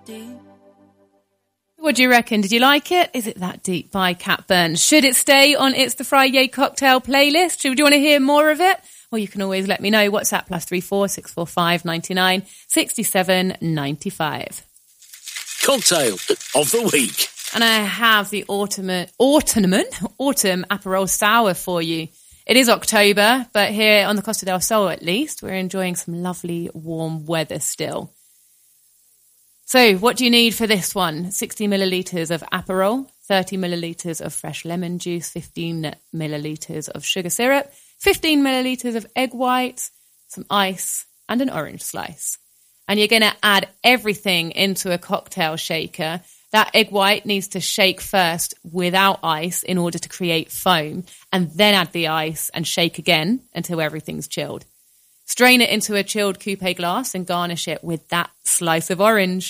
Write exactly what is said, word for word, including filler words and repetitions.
deep? What do you reckon? Did you like it? Is it that deep by Cat Burns? Should it stay on It's the Friday cocktail playlist? Do you want to hear more of it? Well, you can always let me know. WhatsApp plus three four six four five ninety nine sixty seven ninety five. Cocktail of the week. And I have the autumn autumn autumn Aperol Sour for you. It is October, but here on the Costa del Sol, at least, we're enjoying some lovely warm weather still. So what do you need for this one? sixty millilitres of Aperol, thirty millilitres of fresh lemon juice, fifteen millilitres of sugar syrup, fifteen millilitres of egg whites, some ice, and an orange slice. And you're going to add everything into a cocktail shaker. That egg white needs to shake first without ice in order to create foam, and then add the ice and shake again until everything's chilled. Strain it into a chilled coupe glass and garnish it with that slice of orange.